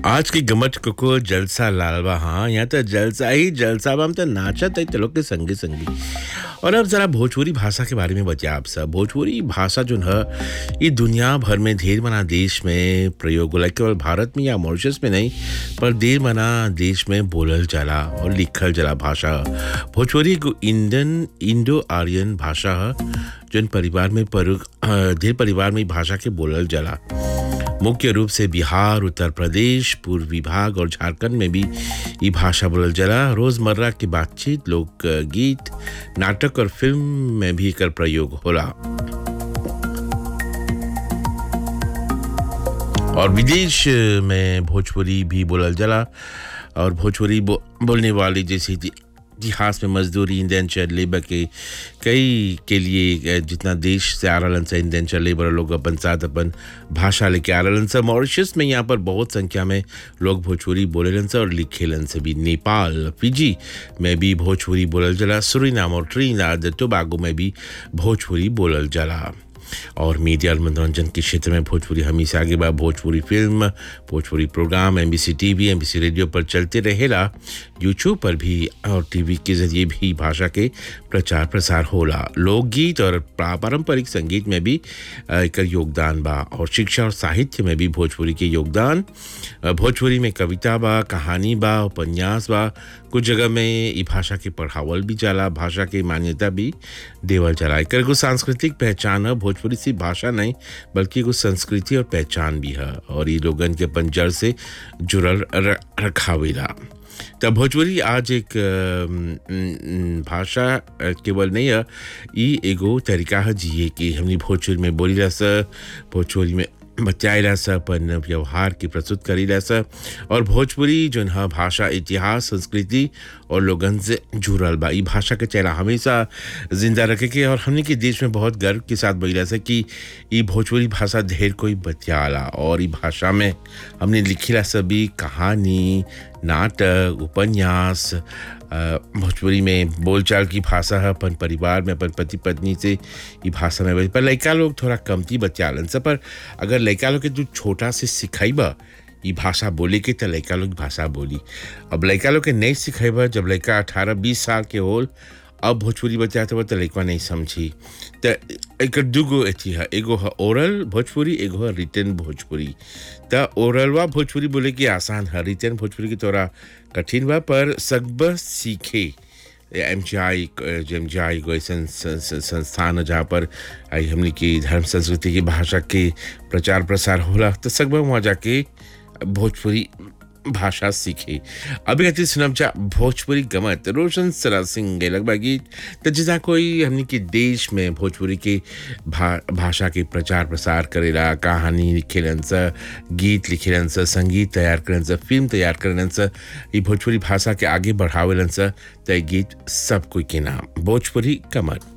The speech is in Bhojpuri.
आज की गमत को जलसा लालवा हाँ यहाँ तो जलसा ही जलसा बा हम तो नाचत है तो लोग के संगी संगी। और अब जरा भोजपुरी भाषा के बारे में बतिया आप सब। भोजपुरी भाषा जो है ये दुनिया भर में ढेर मना देश में प्रयोग होला, केवल भारत में या मॉरिशस में नहीं पर ढेर मना देश में बोलल जाला और लिखल जाला भाषा। भोजपुरी को इंडो आर्यन भाषा है जौन परिवार में ढेर परिवार में भाषा के बोलल जाला। मुख्य रूप से बिहार, उत्तर प्रदेश, पूर्वी भाग और झारखंड में भी ये भाषा बोलल जाला। रोजमर्रा की बातचीत, लोक गीत, नाटक और फिल्म में भी एकर प्रयोग होला। और विदेश में भोजपुरी भी बोलल जाला। और भोजपुरी बोलने वाले जैसे इतिहास में मजदूरी, इंडेंचर लेबर के कई के लिए जितना देश से आ रहलन से इंडेंचर लेबर लोग अपन साथ अपन भाषा लेके आ रहलन से। मॉरिशस में यहाँ पर बहुत संख्या में लोग भोजपुरी बोलेलन से और लिखेलन से भी। नेपाल, फिजी में भी भोजपुरी बोलल जाला। सुरीनाम और ट्रिनिदाद टोबैगो में भी भोजपुरी बोलल जाला। और मीडिया और मनोरंजन के क्षेत्र में भोजपुरी हमेशा आगे बा। Bhojpuri film, Bhojpuri programme MBC TV, MBC radio पर चलते रहेला। यूट्यूब पर भी और टीवी के जरिए भी भाषा के प्रचार प्रसार होला। लोकगीत और पारंपरिक संगीत में भी एकर योगदान बा। और शिक्षा और साहित्य में भी भोजपुरी के योगदान। भोजपुरी में कविता बा, कहानी बा, उपन्यास बा। कुछ जगह में ये भाषा के पढ़ावल भी जाला, भाषा के मान्यता भी देवल जाला। एकर को सांस्कृतिक पहचान है। भोजपुरी सिर्फ भाषा नहीं बल्कि कुछ संस्कृति और पहचान भी है और ये लोगन के अपन जड़ से जुड़ल रखावेला। तब भोजपुरी आज एक भाषा केवल नहीं है, ये एगो तरीका है जिए कि हमने भोजपुरी में बोली रहा सा, भोजपुरी में बचाएला सा, अपन व्यवहार की प्रस्तुत करीला सा। और भोजपुरी जो है भाषा इतिहास, संस्कृति और लोगन से जुड़ल बा। ये भाषा के चेहरा हमेशा जिंदा रखे के और हमने के देश में बहुत गर्व के साथ बोला सा कि ये भोजपुरी भाषा ढेर कोई बतियाला। और ये भाषा में हमने लिखिला सभी कहानी, नाटक, उपन्यास। भोजपुरी में बोलचाल की भाषा है। अपन परिवार में अपन पति पत्नी से ये भाषा में पर लड़का लोग थोड़ा कमती बतियालन से। पर अगर लड़का लोग के तू छोटा से सिखाइबा ये भाषा बोले के तो लड़का लोग भाषा बोली। अब लड़का लोग के नहीं सिखाइबा, जब लड़का 18-20 साल के होल अब भोजपुरी बचाते हुआ तो लड़का नहीं समझी। तो एक दूगो अथी है, एगो है ओरल भोजपुरी, एगो है रिटर्न भोजपुरी। तो ओरलवा भोजपुरी बोले कि आसान है, रिटर्न भोजपुरी की थोड़ा कठिन बा। पर सब सीखे एमजीआई को ऐसा संस्थान है जहाँ पर हमने की धर्म संस्कृति की भाषा के प्रचार प्रसार होला। तो सब वहाँ जाके भोजपुरी भाषा सीखे। अभी कहते सुनब जा भोजपुरी गमत रोशन सरा सिंह लगभग गीत। तो जिसा कोई हमने के देश में भोजपुरी के भाषा के प्रचार प्रसार करेला, कहानी लिखेलन सा, गीत लिखेलन सा, संगीत तैयार करन सा, फिल्म तैयार करन सा, ये भोजपुरी भाषा के आगे बढ़ावेलन सा। तो गीत सब कोई के नाम भोजपुरी गमत।